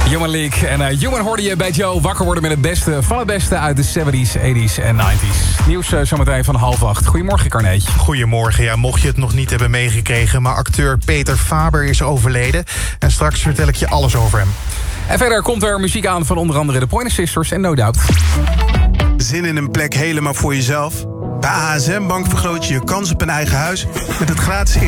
Human League en Human hoorde je bij Joe. Wakker worden met het beste van het beste uit de 70s, 80s en 90s. Nieuws zometeen van 7:30. Goedemorgen, Carneetje. Goedemorgen. Ja, mocht je het nog niet hebben meegekregen, maar acteur Peter Faber is overleden. En straks vertel ik je alles over hem. En verder komt er muziek aan van onder andere de Pointer Sisters en No Doubt. Zin in een plek helemaal voor jezelf? Bij ASM Bank vergroot je je kans op een eigen huis met het gratis